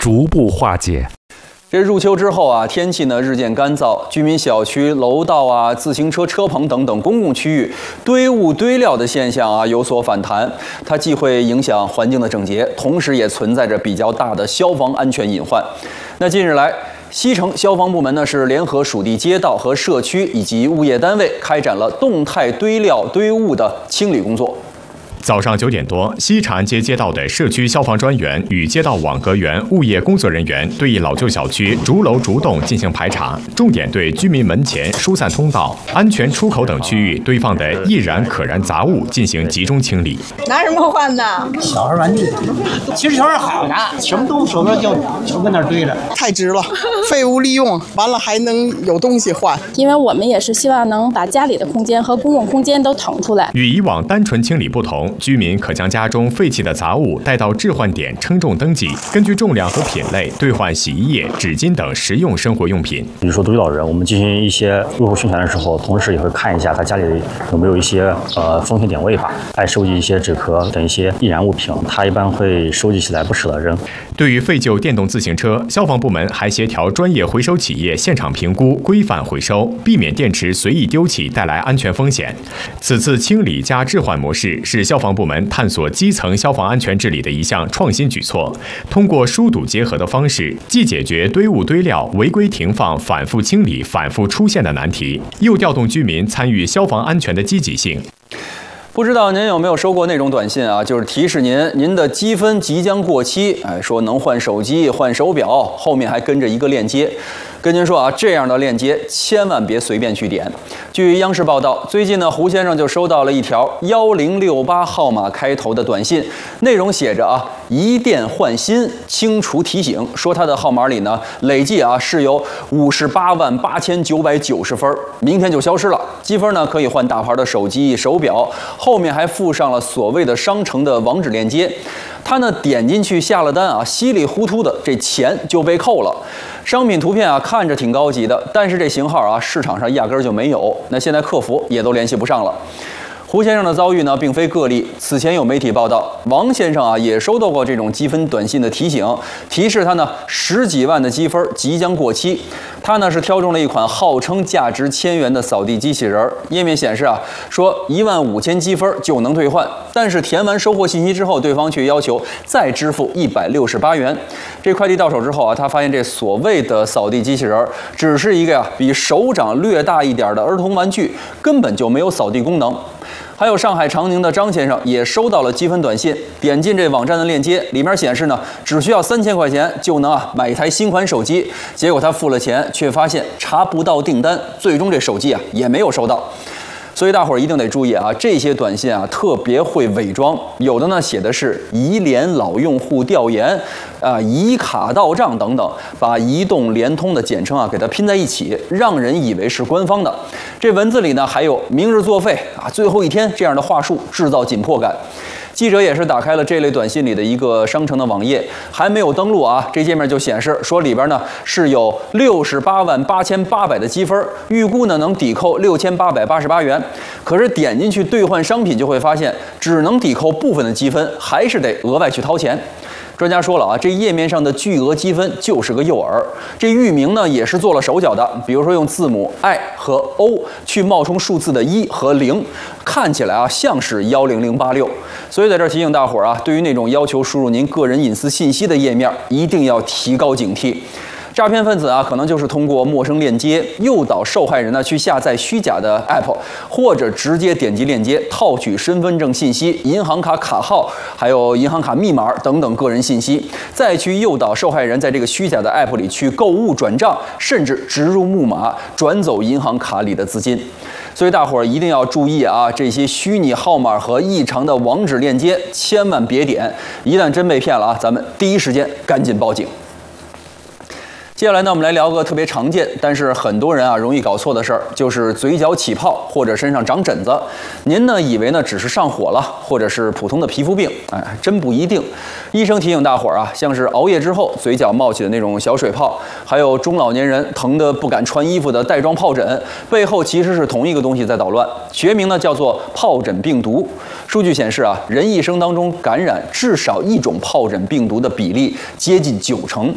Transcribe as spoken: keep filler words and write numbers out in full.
逐步化解。 这入秋之后啊，天气呢日渐干燥，居民小区、楼道啊、自行车车棚等等公共区域堆物堆料的现象啊有所反弹。它既会影响环境的整洁，同时也存在着比较大的消防安全隐患。那近日来，西城消防部门呢是联合属地街道和社区以及物业单位，开展了动态堆料堆物的清理工作。 早上九点多，西长安街街道的社区消防专员与街道网格员、物业工作人员对一老旧小区逐楼逐栋进行排查，重点对居民门前、疏散通道、安全出口等区域堆放的易燃可燃杂物进行集中清理。 拿什么换的？ 小孩玩具。其实小孩好的，什么东西手边就就跟那儿堆着。 太值了，废物利用，完了还能有东西换。 因为我们也是希望能把家里的空间和公共空间都腾出来。 与以往单纯清理不同，居民可将家中废弃的杂物带到置换点称重登记，根据重量和品类兑换洗衣液、纸巾等实用生活用品。 比如说堆老人，我们进行一些入户宣传的时候，同时也会看一下他家里有没有一些呃风险点位吧，爱收集一些纸壳等一些易燃物品，他一般会收集起来不舍得扔。 对于废旧电动自行车，消防部门还协调专业回收企业现场评估、规范回收，避免电池随意丢弃带来安全风险。此次清理加置换模式是消防部门探索基层消防安全治理的一项创新举措，通过疏堵结合的方式，既解决堆物堆料违规停放、反复清理、反复出现的难题，又调动居民参与消防安全的积极性。 不知道您有没有收过那种短信啊？就是提示您您的积分即将过期，哎，说能换手机、换手表，后面还跟着一个链接。跟您说啊，这样的链接千万别随便去点。据央视报道，最近呢，胡先生就收到了一条幺零六八号码开头的短信，内容写着啊，一电换新，清除提醒，说他的号码里呢，累计啊是有五十八万八千九百九十分，明天就消失了。积分呢可以换大牌的手机、手表，后面还附上了所谓的商城的网址链接。他呢点进去下了单啊，稀里糊涂的这钱就被扣了。商品图片啊看着挺高级的，但是这型号啊市场上压根儿就没有。那现在客服也都联系不上了。胡先生的遭遇呢，并非个例。此前有媒体报道，王先生啊也收到过这种积分短信的提醒，提示他呢十几万的积分即将过期。他呢是挑中了一款号称价值千元的扫地机器人，页面显示啊说一万五千积分就能兑换，但是填完收货信息之后，对方却要求再支付一百六十八元。这快递到手之后啊，他发现这所谓的扫地机器人只是一个呀比手掌略大一点的儿童玩具，根本就没有扫地功能。还有上海长宁的张先生也收到了积分短信，点进这网站的链接，里面显示呢，只需要三千块钱就能啊买一台新款手机。结果他付了钱，却发现查不到订单，最终这手机啊也没有收到。所以大伙儿一定得注意啊，这些短信啊特别会伪装，有的呢写的是移联老用户调研，啊移卡到账等等，把移动、联通的简称啊给它拼在一起，让人以为是官方的。这文字里呢还有明日作废啊，最后一天这样的话术，制造紧迫感。记者也是打开了这类短信里的一个商城的网页，还没有登录啊，这界面就显示说里边呢是有六十八万八千八百的积分，预估呢能抵扣六千八百八十八元。可是点进去兑换商品，就会发现只能抵扣部分的积分，还是得额外去掏钱。专家说了啊，这页面上的巨额积分就是个诱饵。这域名呢也是做了手脚的，比如说用字母 I 和 O 去冒充数字的一和零，看起来啊像是幺零零八六。所以在这儿提醒大伙儿啊，对于那种要求输入您个人隐私信息的页面，一定要提高警惕。诈骗分子啊，可能就是通过陌生链接诱导受害人呢去下载虚假的 app， 或者直接点击链接套取身份证信息、银行卡卡号，还有银行卡密码等等个人信息，再去诱导受害人在这个虚假的 app 里去购物转账，甚至植入木马转走银行卡里的资金。所以大伙儿一定要注意啊，这些虚拟号码和异常的网址链接千万别点，一旦真被骗了啊，咱们第一时间赶紧报警。接下来呢，我们来聊个特别常见，但是很多人啊容易搞错的事儿，就是嘴角起泡或者身上长疹子。您呢以为呢只是上火了，或者是普通的皮肤病，哎，真不一定。医生提醒大伙儿啊，像是熬夜之后嘴角冒起的那种小水泡，还有中老年人疼得不敢穿衣服的带状疱疹，背后其实是同一个东西在捣乱，学名呢叫做疱疹病毒。数据显示啊，人一生当中感染至少一种疱疹病毒的比例接近九成。